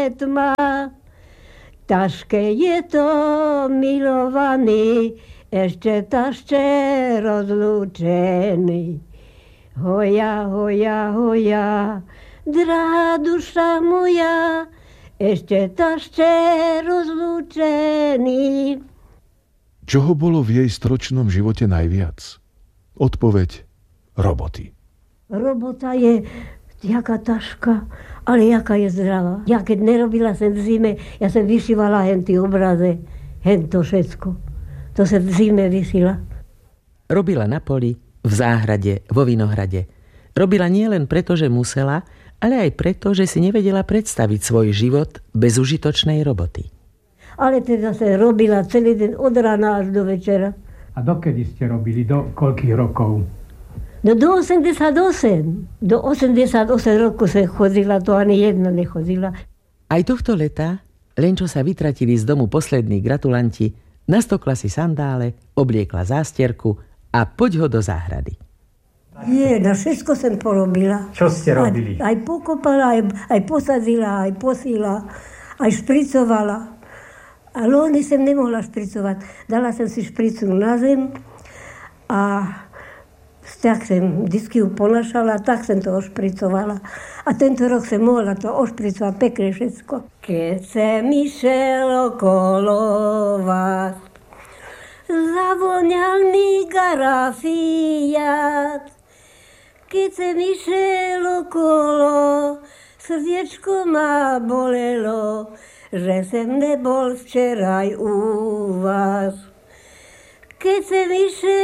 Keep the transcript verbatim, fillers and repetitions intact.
je tma. Ťažké je to, milovaný, ešte ťažšie rozlúčený. Hoja, hoja, hoja, drahá duša moja, ešte ťažšie rozlúčený. Čoho bolo v jej stročnom živote najviac? Odpoveď: roboty. Robota je jaká taška, ale jaká je zdravá. Ja keď nerobila som v zime, ja som vyšívala hen tie obraze, hen to všetko. To sa v zime vysila. Robila na poli, v záhrade, vo vinohrade. Robila nie len preto, že musela, ale aj preto, že si nevedela predstaviť svoj život bez užitočnej roboty. Ale teda sa robila celý deň od rána až do večera. A dokedy ste robili? Do koľkých rokov? No do osemdesiatosem. Do osemdesiatosem rokov sa chodila, to ani jedna nechodila. Aj tohto leta, len čo sa vytratili z domu poslední gratulanti, nastokla si sandále, obliekla zástierku a poď ho do záhrady. Je, na všetko som porobila. Čo ste robili? Aj, aj pokopala, aj, aj posadila, aj posila, aj špricovala. Ale oni som nemohla špricovať. Dala som si špricu na zem a tak som disky ponašala, tak som to ošpricovala. A tento rok som mohla to ošpricovať pekne všetko. Keď som išiel okolo vás, zavoňal mi garafiat. Keď som išiel okolo, srdiečko ma bolelo, že som nebol včeraj u vás. Keď som išiel